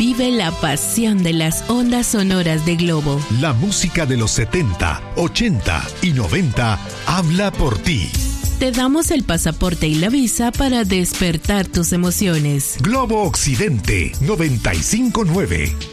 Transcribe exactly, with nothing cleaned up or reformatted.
Vive la pasión de las ondas sonoras de Globo. La música de los setenta, ochenta y noventa habla por ti. Te damos el pasaporte y la visa para despertar tus emociones. Globo Occidente noventa y cinco punto nueve.